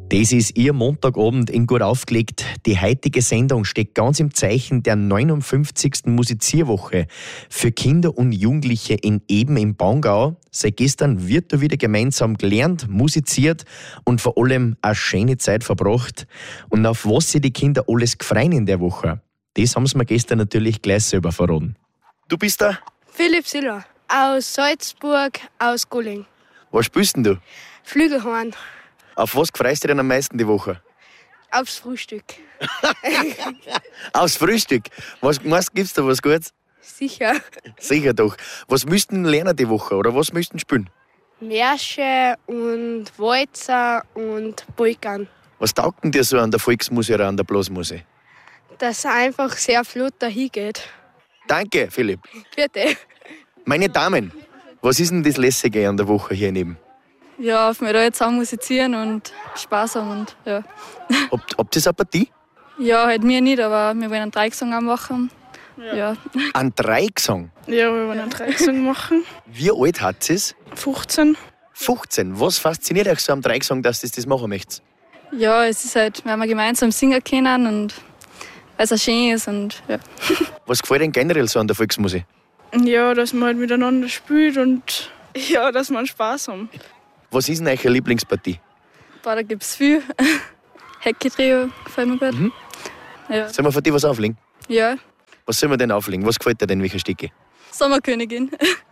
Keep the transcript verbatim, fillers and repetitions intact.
Das ist Ihr Montagabend in Gut aufgelegt. Die heutige Sendung steht ganz im Zeichen der neunundfünfzigsten Musizierwoche für Kinder und Jugendliche in Eben im Bongau. Seit gestern wird da wieder gemeinsam gelernt, musiziert und vor allem eine schöne Zeit verbracht. Und auf was sich die Kinder alles gefreien in der Woche, das haben sie mir gestern natürlich gleich selber verraten. Du bist da? Philipp Siller, aus Salzburg, aus Gulling. Was spielst denn du? Flügelhorn, Auf was freust du dich denn am meisten die Woche? aufs Frühstück. Aufs Frühstück. Was meinst, gibt's da was Gutes? Sicher. Sicher doch. Was müssten lernen die Woche oder was müssten spielen? Märsche und Walzer und Polkern. Was taugt denn dir so an der Volksmusik oder an der Blasmusik? Dass es einfach sehr flott dahin geht. Danke, Philipp. Bitte. Meine Damen, was ist denn das Lässige an der Woche hier neben? Ja, auf mir da jetzt zusammen musizieren und Spaß haben und ja. Habt, habt ihr eine Partie? Ja, halt mir nicht, aber wir wollen einen Dreiecksong auch machen. Ja. ja. Ein Dreiecksong. Ja, wir wollen einen Dreiecksong machen. Wie alt hat es? fünfzehn. fünfzehn. Was fasziniert euch so am Dreiecksong, dass ihr das machen möchtet? Ja, es ist halt, wenn wir gemeinsam singen können und weil es auch schön ist und ja. Was gefällt denn generell so an der Volksmusik? Ja, dass man halt miteinander spielt und ja, dass wir Spaß haben. Was ist denn eure Lieblingspartie? Boah, da gibt es viel. Hecki-Trio gefällt mir gut. Mhm. Ja. Sollen wir von dir was auflegen? ja, Was sollen wir denn auflegen? Was gefällt dir denn, welche Stücke? Sommerkönigin.